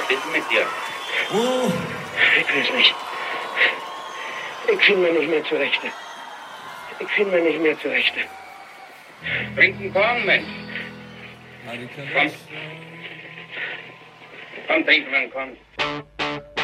Was ist mit dir? Oh. Ich weiß nicht. Ich finde mir nicht mehr zurechte. Ich finde mir nicht mehr zurechte. Trink einen Korn, Mensch. Komm. Komm, trink einen Korn.